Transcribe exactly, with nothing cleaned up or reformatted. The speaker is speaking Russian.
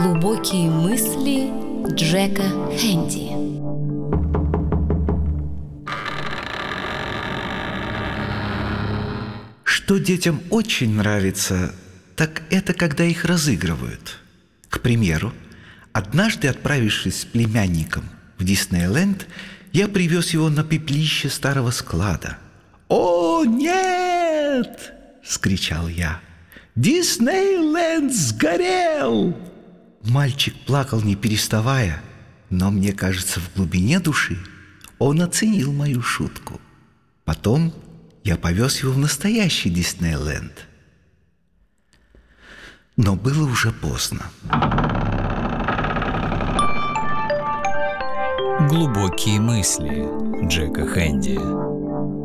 Глубокие мысли Джека Хенди. Что детям очень нравится, так это когда их разыгрывают. К примеру, однажды, отправившись с племянником в Диснейленд, я привез его на пепелище старого склада. «О, нет!» — вскричал я. «Диснейленд сгорел!» Мальчик плакал, не переставая, но, мне кажется, в глубине души он оценил мою шутку. Потом я повез его в настоящий Диснейленд. Но было уже поздно. Глубокие мысли Джека Хенди.